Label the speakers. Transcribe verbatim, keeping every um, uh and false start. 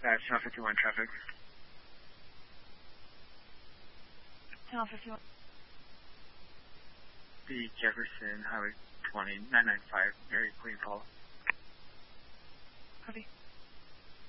Speaker 1: Uh, Channel fifty-one traffic.
Speaker 2: Channel fifty-one.
Speaker 1: The Jefferson Highway twenty nine ninety-five, area Queen Paul.
Speaker 2: Copy.